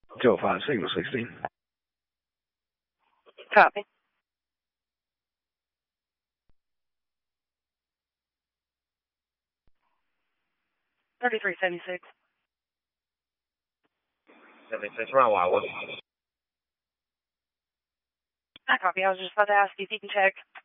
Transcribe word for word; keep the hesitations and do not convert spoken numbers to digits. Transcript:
Joe five signal sixteen. Copy. thirty-three seventy-six. seventy-six round Wildwood. I copy. I was just about to ask you if you can check